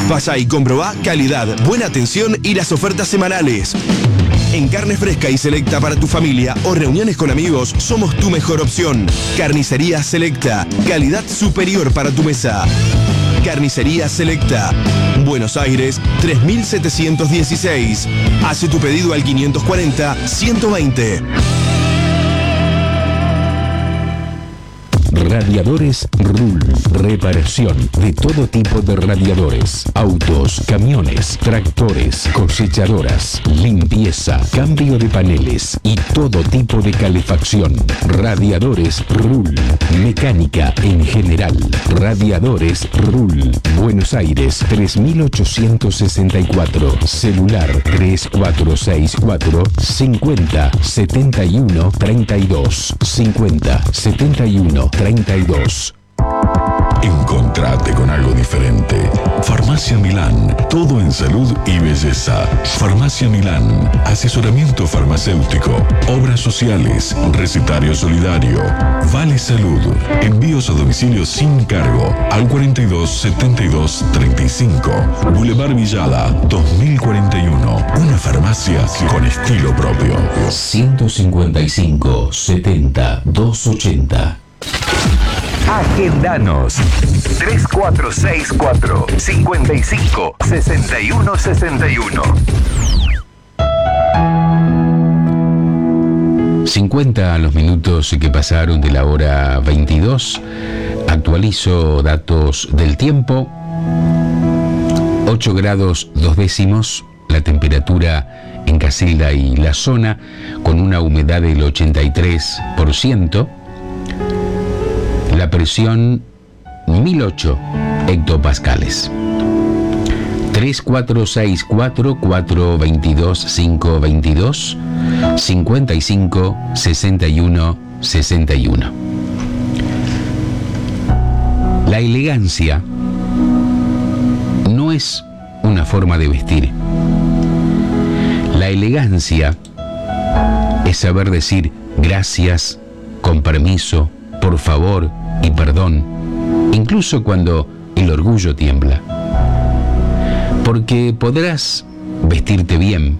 Pasá y comprobá calidad, buena atención y las ofertas semanales. En carne fresca y selecta para tu familia o reuniones con amigos, somos tu mejor opción. Carnicería Selecta, calidad superior para tu mesa. Carnicería Selecta, Buenos Aires 3716. Hace tu pedido al 540-120. Radiadores Rul. Reparación de todo tipo de radiadores. Autos, camiones, tractores, cosechadoras, limpieza, cambio de paneles y todo tipo de calefacción. Radiadores Rul. Mecánica en general. Radiadores Rul. Buenos Aires 3864. Celular 3464 50 71 32 50 71 32. Encontrate con algo diferente. Farmacia Milán, todo en salud y belleza. Farmacia Milán, asesoramiento farmacéutico, obras sociales, recetario solidario, Vale Salud, envíos a domicilio sin cargo al 42 72 35, Boulevard Villada 2041. Una farmacia con estilo propio. 155 70 280. Agendanos 3464 55 61 61. 50 los minutos que pasaron de la hora 22. Actualizo datos del tiempo. 8 grados 2 décimos la temperatura en Casilda y la zona, con una humedad del 83%. La presión 1008 hectopascales. 3464 422 522 55 61 61. La elegancia no es una forma de vestir. La elegancia es saber decir gracias, con permiso, por favor y perdón, incluso cuando el orgullo tiembla. Porque podrás vestirte bien,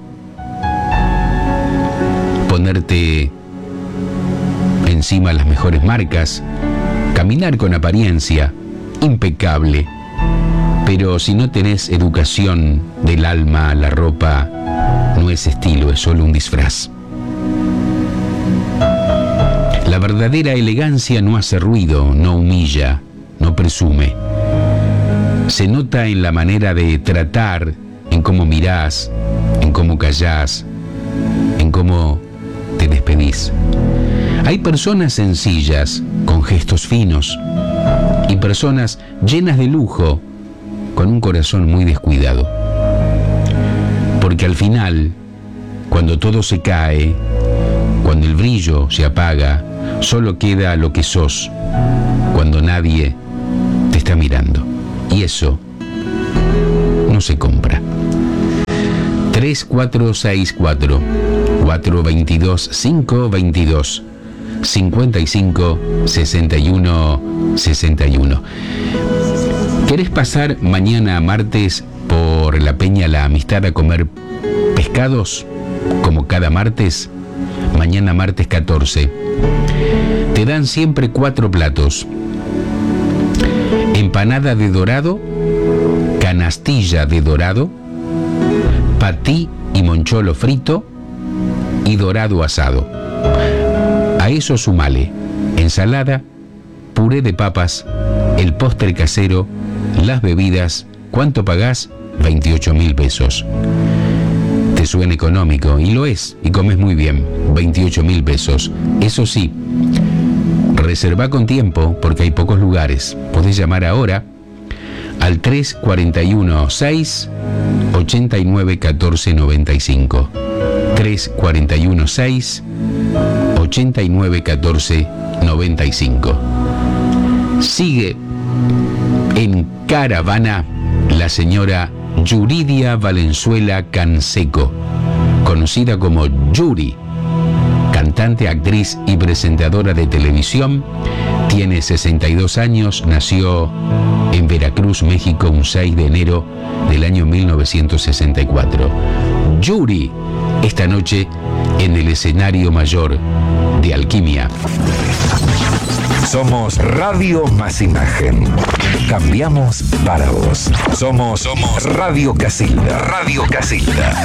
ponerte encima las mejores marcas, caminar con apariencia impecable, pero si no tenés educación del alma, la ropa no es estilo, es solo un disfraz. La verdadera elegancia no hace ruido, no humilla, no presume. Se nota en la manera de tratar, en cómo mirás, en cómo callás, en cómo te despedís. Hay personas sencillas, con gestos finos, y personas llenas de lujo, con un corazón muy descuidado. Porque al final, cuando todo se cae, cuando el brillo se apaga, solo queda lo que sos, cuando nadie te está mirando. Y eso no se compra. 3464 422 522 55 61 61. ¿Querés pasar mañana martes por la Peña La Amistad a comer pescados como cada martes? Mañana martes 14. Te dan siempre 4 platos: empanada de dorado, canastilla de dorado, patí y moncholo frito y dorado asado. A eso sumale ensalada, puré de papas, el postre casero, las bebidas. ¿Cuánto pagás? 28.000 pesos. Te suena económico, y lo es, y comes muy bien. 28.000 pesos. Eso sí, reserva con tiempo porque hay pocos lugares. Podés llamar ahora al 341 6 89 14 95. 341 6 89 14 95. Sigue en caravana la señora Yuridia Valenzuela Canseco, conocida como Yuri, cantante, actriz y presentadora de televisión. Tiene 62 años, nació en Veracruz, México, un 6 de enero del año 1964. Yuri, esta noche en el escenario mayor de Alquimia. Somos Radio Más Imagen. Cambiamos para vos. Somos Radio Casilda. Radio Casilda.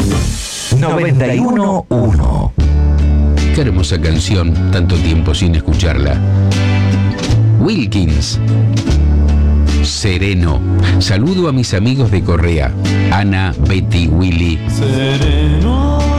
91.1. Qué hermosa canción, tanto tiempo sin escucharla. Wilkins, Sereno. Saludo a mis amigos de Correa, Ana, Betty, Willy. Sereno.